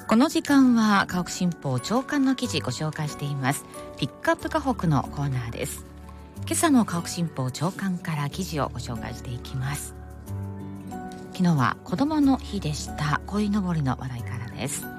この時間は河北新報朝刊の記事ご紹介しています。ピックアップ河北のコーナーです。今朝の河北新報朝刊から記事をご紹介していきます。昨日は子どもの日でした。鯉のぼりの話題からです。